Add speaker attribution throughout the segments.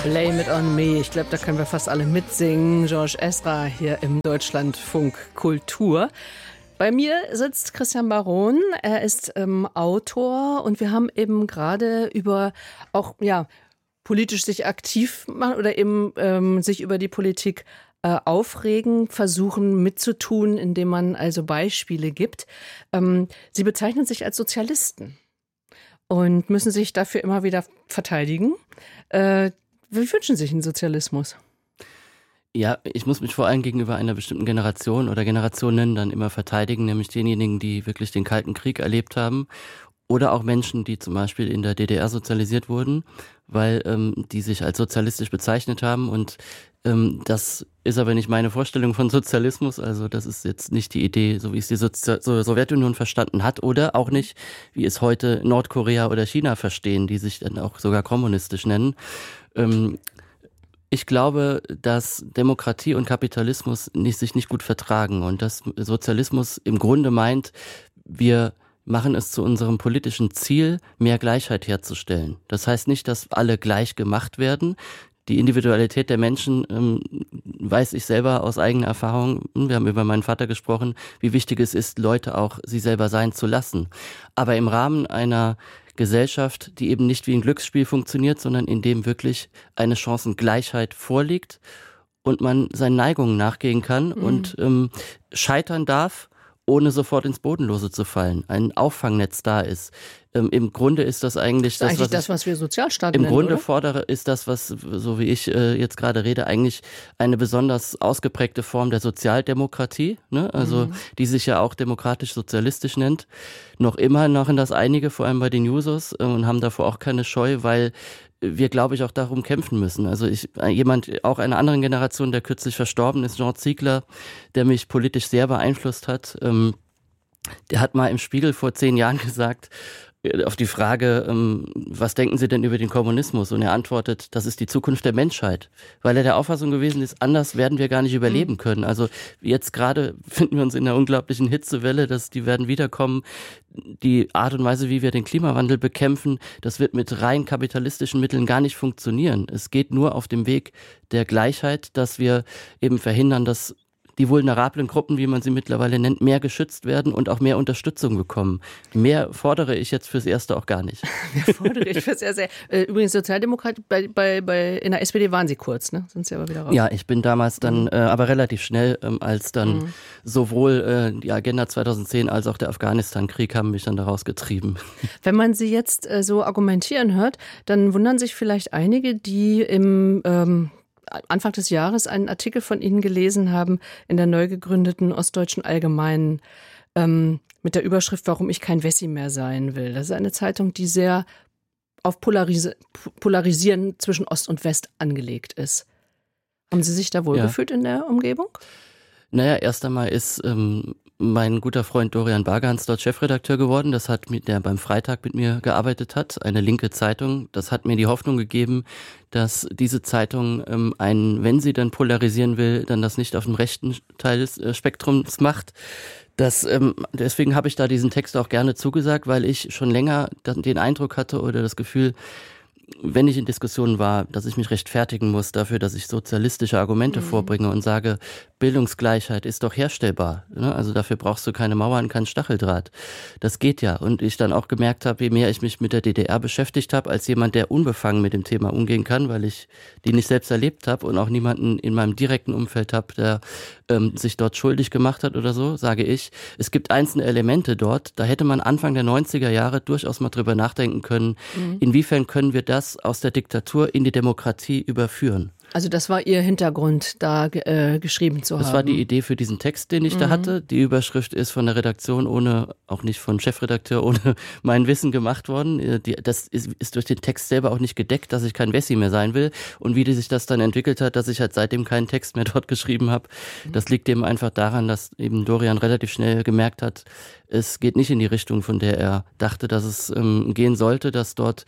Speaker 1: Blame it on me. Ich glaube, da können wir fast alle mitsingen. Georges Ezra hier im Deutschlandfunk Kultur. Bei mir sitzt Christian Baron. Er ist Autor und wir haben eben gerade über auch politisch sich aktiv machen oder eben sich über die Politik aufregen, versuchen mitzutun, indem man also Beispiele gibt. Sie bezeichnen sich als Sozialisten und müssen sich dafür immer wieder verteidigen. Wie wünschen Sie sich einen Sozialismus?
Speaker 2: Ja, ich muss mich vor allem gegenüber einer bestimmten Generation oder Generationen dann immer verteidigen, nämlich denjenigen, die wirklich den Kalten Krieg erlebt haben oder auch Menschen, die zum Beispiel in der DDR sozialisiert wurden, weil die sich als sozialistisch bezeichnet haben und das ist aber nicht meine Vorstellung von Sozialismus, also das ist jetzt nicht die Idee, so wie es die Sowjetunion verstanden hat oder auch nicht, wie es heute Nordkorea oder China verstehen, die sich dann auch sogar kommunistisch nennen. Ich glaube, dass Demokratie und Kapitalismus sich nicht gut vertragen und dass Sozialismus im Grunde meint, wir machen es zu unserem politischen Ziel, mehr Gleichheit herzustellen. Das heißt nicht, dass alle gleich gemacht werden. Die Individualität der Menschen weiß ich selber aus eigener Erfahrung. Wir haben über meinen Vater gesprochen, wie wichtig es ist, Leute auch sie selber sein zu lassen. Aber im Rahmen einer Gesellschaft, die eben nicht wie ein Glücksspiel funktioniert, sondern in dem wirklich eine Chancengleichheit vorliegt und man seinen Neigungen nachgehen kann und scheitern darf, ohne sofort ins Bodenlose zu fallen. Ein Auffangnetz da ist. Im Grunde ist das eigentlich
Speaker 1: was wir Sozialstaat
Speaker 2: im
Speaker 1: nennen,
Speaker 2: Grunde
Speaker 1: oder?
Speaker 2: Fordere, ist das, was, so wie ich jetzt gerade rede, eigentlich eine besonders ausgeprägte Form der Sozialdemokratie, ne? Also die sich ja auch demokratisch-sozialistisch nennt. Noch immer machen das einige, vor allem bei den Jusos, und haben davor auch keine Scheu, weil wir, glaube ich, auch darum kämpfen müssen. Also jemand, auch einer anderen Generation, der kürzlich verstorben ist, Jean Ziegler, der mich politisch sehr beeinflusst hat, der hat mal im Spiegel vor 10 Jahren gesagt, auf die Frage, was denken Sie denn über den Kommunismus? Und er antwortet, das ist die Zukunft der Menschheit. Weil er der Auffassung gewesen ist, anders werden wir gar nicht überleben können. Also jetzt gerade finden wir uns in einer unglaublichen Hitzewelle, die werden wiederkommen. Die Art und Weise, wie wir den Klimawandel bekämpfen, das wird mit rein kapitalistischen Mitteln gar nicht funktionieren. Es geht nur auf dem Weg der Gleichheit, dass wir eben verhindern, dass die vulnerablen Gruppen, wie man sie mittlerweile nennt, mehr geschützt werden und auch mehr Unterstützung bekommen. Mehr fordere ich jetzt fürs Erste auch gar nicht.
Speaker 1: Mehr fordere ich fürs Erste. Übrigens, Sozialdemokrat, in der SPD waren Sie kurz, ne? Sind Sie aber wieder raus.
Speaker 2: Ja, ich bin damals dann, aber relativ schnell, als dann sowohl die Agenda 2010 als auch der Afghanistan-Krieg haben mich dann daraus getrieben.
Speaker 1: Wenn man Sie jetzt so argumentieren hört, dann wundern sich vielleicht einige, die im Anfang des Jahres einen Artikel von Ihnen gelesen haben in der neu gegründeten Ostdeutschen Allgemeinen mit der Überschrift, warum ich kein Wessi mehr sein will. Das ist eine Zeitung, die sehr auf Polarisieren zwischen Ost und West angelegt ist. Haben Sie sich da wohlgefühlt in der Umgebung?
Speaker 2: Naja, erst einmal ist mein guter Freund Dorian Bargans dort Chefredakteur geworden. Das hat der beim Freitag mit mir gearbeitet hat, eine linke Zeitung. Das hat mir die Hoffnung gegeben, dass diese Zeitung wenn sie dann polarisieren will, dann das nicht auf dem rechten Teil des Spektrums macht. Deswegen habe ich da diesen Text auch gerne zugesagt, weil ich schon länger den Eindruck hatte oder das Gefühl, wenn ich in Diskussionen war, dass ich mich rechtfertigen muss dafür, dass ich sozialistische Argumente vorbringe und sage, Bildungsgleichheit ist doch herstellbar. Ne? Also dafür brauchst du keine Mauern, keinen Stacheldraht. Das geht ja. Und ich dann auch gemerkt habe, je mehr ich mich mit der DDR beschäftigt habe, als jemand, der unbefangen mit dem Thema umgehen kann, weil ich die nicht selbst erlebt habe und auch niemanden in meinem direkten Umfeld habe, der sich dort schuldig gemacht hat oder so, sage ich, es gibt einzelne Elemente dort, da hätte man Anfang der 90er Jahre durchaus mal drüber nachdenken können, inwiefern können wir das aus der Diktatur in die Demokratie überführen.
Speaker 1: Also das war Ihr Hintergrund, da geschrieben zu haben.
Speaker 2: Das war die Idee für diesen Text, den ich da hatte. Die Überschrift ist von der Redaktion auch nicht von Chefredakteur, ohne mein Wissen gemacht worden. Das ist durch den Text selber auch nicht gedeckt, dass ich kein Wessi mehr sein will. Und wie sich das dann entwickelt hat, dass ich halt seitdem keinen Text mehr dort geschrieben habe, das liegt eben einfach daran, dass eben Dorian relativ schnell gemerkt hat, es geht nicht in die Richtung, von der er dachte, dass es gehen sollte, dass dort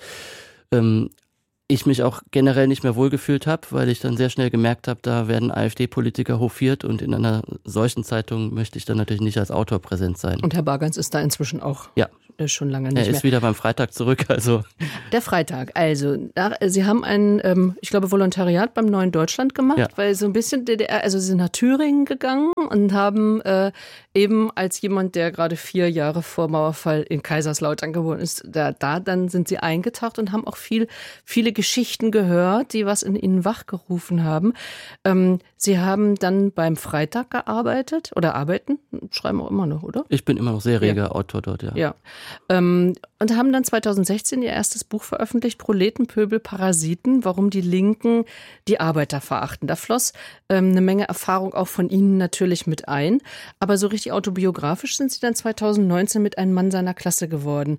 Speaker 2: ich mich auch generell nicht mehr wohlgefühlt habe, weil ich dann sehr schnell gemerkt habe, da werden AfD-Politiker hofiert und in einer solchen Zeitung möchte ich dann natürlich nicht als Autor präsent sein.
Speaker 1: Und Herr Bargans ist da inzwischen auch
Speaker 2: ja,
Speaker 1: schon lange nicht mehr.
Speaker 2: Er ist wieder beim Freitag zurück, also.
Speaker 1: Der Freitag, also Sie haben ein, ich glaube, Volontariat beim Neuen Deutschland gemacht, weil so ein bisschen DDR, also Sie sind nach Thüringen gegangen und haben eben als jemand, der gerade 4 Jahre vor Mauerfall in Kaiserslautern geboren ist, dann sind Sie eingetaucht und haben auch viele Geschichten gehört, die was in Ihnen wachgerufen haben. Sie haben dann beim Freitag gearbeitet oder arbeiten, schreiben auch immer noch, oder?
Speaker 2: Ich bin immer noch sehr reger Autor dort, ja.
Speaker 1: Ja. Und haben dann 2016 ihr erstes Buch veröffentlicht, Proleten, Pöbel, Parasiten, warum die Linken die Arbeiter verachten. Da floss eine Menge Erfahrung auch von Ihnen natürlich mit ein. Aber so richtig autobiografisch sind Sie dann 2019 mit einem Mann seiner Klasse geworden.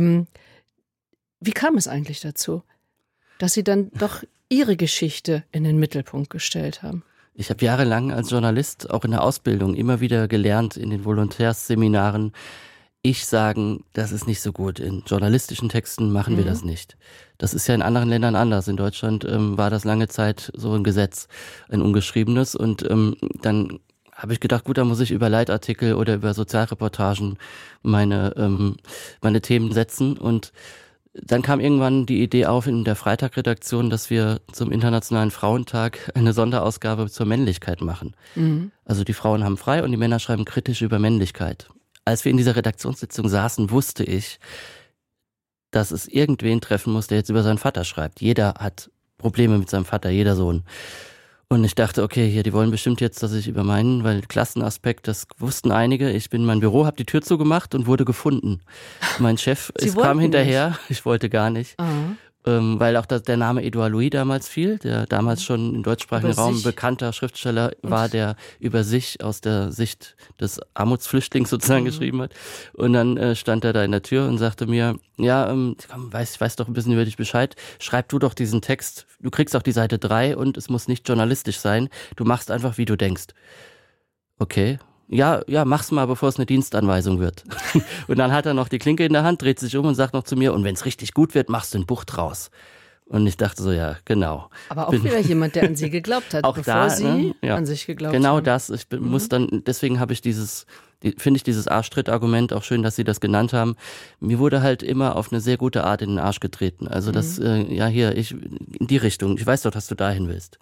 Speaker 1: Wie kam es eigentlich dazu, dass Sie dann doch Ihre Geschichte in den Mittelpunkt gestellt haben?
Speaker 2: Ich habe jahrelang als Journalist, auch in der Ausbildung, immer wieder gelernt in den Volontärsseminaren, sagen, das ist nicht so gut. In journalistischen Texten machen wir das nicht. Das ist ja in anderen Ländern anders. In Deutschland war das lange Zeit so ein Gesetz, ein ungeschriebenes. Und dann habe ich gedacht, gut, da muss ich über Leitartikel oder über Sozialreportagen meine Themen setzen. Und dann kam irgendwann die Idee auf in der Freitag-Redaktion, dass wir zum Internationalen Frauentag eine Sonderausgabe zur Männlichkeit machen. Also die Frauen haben frei und die Männer schreiben kritisch über Männlichkeit. Als wir in dieser Redaktionssitzung saßen, wusste ich, dass es irgendwen treffen muss, der jetzt über seinen Vater schreibt. Jeder hat Probleme mit seinem Vater, jeder Sohn. Und ich dachte, okay, hier, die wollen bestimmt jetzt, dass ich über meinen, weil Klassenaspekt, das wussten einige. Ich bin in mein Büro, habe die Tür zugemacht und wurde gefunden. Mein Chef kam hinterher, nicht. Ich wollte gar nicht. Weil auch der Name Edouard Louis damals fiel, der damals schon im deutschsprachigen Raum bekannter Schriftsteller war, der über sich aus der Sicht des Armutsflüchtlings sozusagen geschrieben hat. Und dann stand er da in der Tür und sagte mir, ja, ich weiß doch ein bisschen über dich Bescheid, schreib du doch diesen Text, du kriegst auch die Seite 3 und es muss nicht journalistisch sein, du machst einfach, wie du denkst. Okay. Ja, mach's mal, bevor es eine Dienstanweisung wird. Und dann hat er noch die Klinke in der Hand, dreht sich um und sagt noch zu mir, und wenn es richtig gut wird, machst du ein Buch draus. Und ich dachte so, ja, genau.
Speaker 1: Aber auch wieder jemand, der an Sie geglaubt hat,
Speaker 2: auch
Speaker 1: bevor
Speaker 2: da,
Speaker 1: Sie an sich geglaubt haben.
Speaker 2: Genau das. Ich muss dann, deswegen habe ich finde ich dieses Arschtritt-Argument auch schön, dass Sie das genannt haben. Mir wurde halt immer auf eine sehr gute Art in den Arsch getreten. Also das, in die Richtung. Ich weiß doch, dass du dahin willst.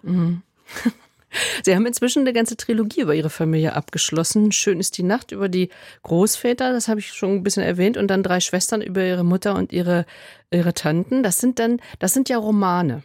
Speaker 1: Sie haben inzwischen eine ganze Trilogie über Ihre Familie abgeschlossen. Schön ist die Nacht über die Großväter, das habe ich schon ein bisschen erwähnt, und dann 3 Schwestern über Ihre Mutter und ihre Tanten. Das sind ja Romane.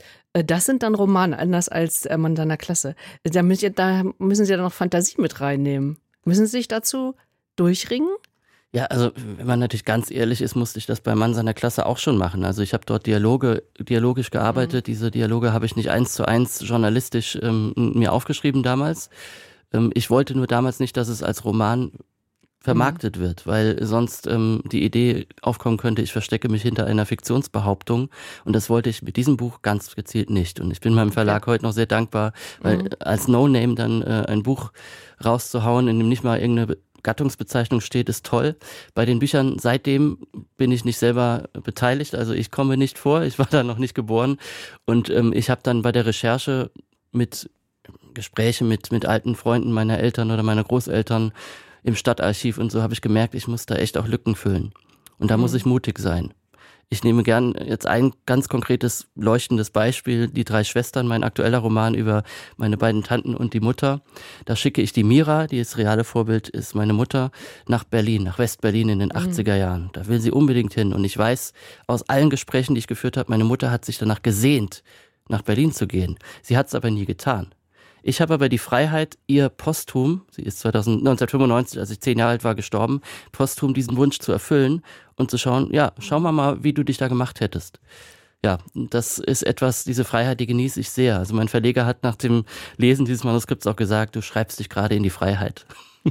Speaker 1: Das sind dann Romane, anders als der Mann seiner Klasse. Da müssen Sie ja noch Fantasie mit reinnehmen. Müssen Sie sich dazu durchringen?
Speaker 2: Ja, also wenn man natürlich ganz ehrlich ist, musste ich das beim Mann seiner Klasse auch schon machen. Also ich habe dort dialogisch gearbeitet. Diese Dialoge habe ich nicht 1:1 journalistisch mir aufgeschrieben damals. Ich wollte nur damals nicht, dass es als Roman vermarktet wird, weil sonst die Idee aufkommen könnte, ich verstecke mich hinter einer Fiktionsbehauptung, und das wollte ich mit diesem Buch ganz gezielt nicht. Und ich bin meinem Verlag heute noch sehr dankbar, weil als No-Name dann ein Buch rauszuhauen, in dem nicht mal irgendeine Gattungsbezeichnung steht, ist toll. Bei den Büchern seitdem bin ich nicht selber beteiligt, also ich komme nicht vor, ich war da noch nicht geboren, und ich habe dann bei der Recherche mit Gesprächen mit alten Freunden meiner Eltern oder meiner Großeltern im Stadtarchiv und so, habe ich gemerkt, ich muss da echt auch Lücken füllen, und da muss ich mutig sein. Ich nehme gern jetzt ein ganz konkretes, leuchtendes Beispiel, die 3 Schwestern, mein aktueller Roman über meine beiden Tanten und die Mutter. Da schicke ich die Mira, die das reale Vorbild ist, meine Mutter, nach Berlin, nach West-Berlin in den 80er Jahren. Da will sie unbedingt hin, und ich weiß aus allen Gesprächen, die ich geführt habe, meine Mutter hat sich danach gesehnt, nach Berlin zu gehen. Sie hat es aber nie getan. Ich habe aber die Freiheit, ihr posthum, sie ist 1995, als ich 10 Jahre alt war, gestorben, posthum diesen Wunsch zu erfüllen und zu schauen, ja, schau mal, wie du dich da gemacht hättest. Ja, das ist etwas, diese Freiheit, die genieße ich sehr. Also mein Verleger hat nach dem Lesen dieses Manuskripts auch gesagt, du schreibst dich gerade in die Freiheit.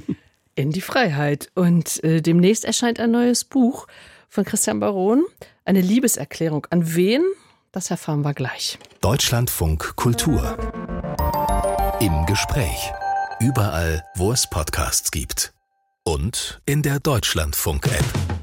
Speaker 1: In die Freiheit. Und demnächst erscheint ein neues Buch von Christian Baron, eine Liebeserklärung. An wen? Das erfahren wir gleich.
Speaker 3: Deutschlandfunk Kultur. Im Gespräch. Überall, wo es Podcasts gibt. Und in der Deutschlandfunk-App.